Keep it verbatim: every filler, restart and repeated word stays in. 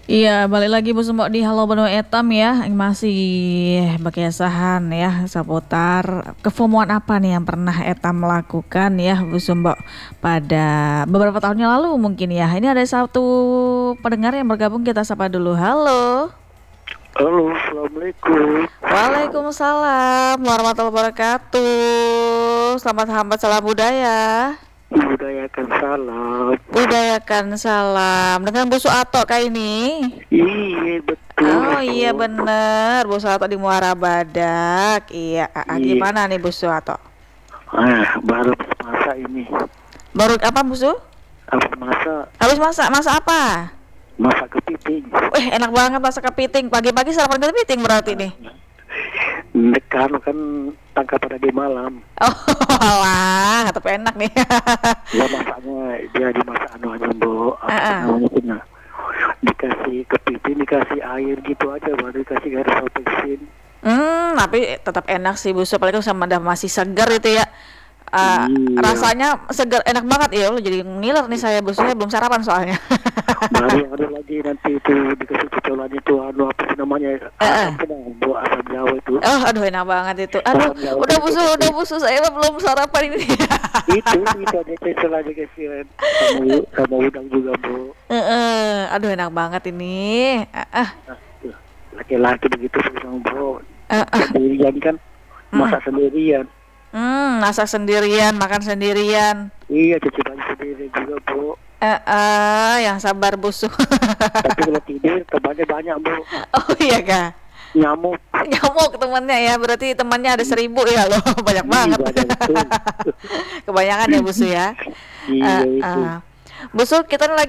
Iya, balik lagi Bu Sembok di Halo Benua Etam ya, yang masih berkesahan ya seputar kefomoan apa nih yang pernah Etam lakukan ya Bu Sembok pada beberapa tahun yang lalu mungkin ya. Ini ada satu pendengar yang bergabung, kita sapa dulu. Halo. Halo, assalamualaikum. Waalaikumsalam warahmatullahi wabarakatuh. Selamat hambat salam budaya. Budayakan salam. Budayakan salam. Dengan Bu Suato kali ini. Iya betul. Oh iya bener, Bu Suato di Muara Badak. Iya, ah, Iya. gimana nih Bu Suato? Ah, baru masa ini. Baru apa Bu Su? Apa masa? Habis masak, masak apa? Masa kepiting. Wih enak banget masak kepiting. Pagi-pagi sarapan kepiting berarti nih. Dekan kan tangkap pada di malam. Oh wah, tapi enak nih. Ya masaknya dia dimasak anu aja bu. Apa Ah, ah. namanya punya? Dikasih kepiting, dikasih air gitu aja, baru dikasih garis opesin. Hmm, tapi tetap enak sih Bu Su, apalagi sama dah masih segar itu ya. Ah, Iya. rasanya segar, enak banget ya. Jadi ngiler nih saya Bu Su, saya belum sarapan soalnya. Baru ada lagi nanti itu dikasih cocolan itu anu apa sih namanya? Eh, eh. Apa namanya? Bu asam jawa itu. Oh, aduh enak banget itu. Aduh, udah Bu Su, udah Bu Su, saya mah belum sarapan ini. itu itu ada cecil aja kasihan sama sama udang juga bu. Heeh, aduh enak banget ini. Ah, ah, Nah, tuh, laki-laki begitu sama bu ah, ah. sendirian kan masak sendirian. Hmm, masak sendirian, makan sendirian. Iya cuci baju sendiri juga bu. Eh, eh, yang sabar Bu Su. Tapi kalau tidur temannya banyak bu, Oh iya kah? nyamuk. Nyamuk temannya ya, berarti temannya ada seribu ya loh, banyak Iya, banget. banyak betul. Kebanyakan ya Bu Su ya. Iya Eh, itu. eh. Bu Su, kita lagi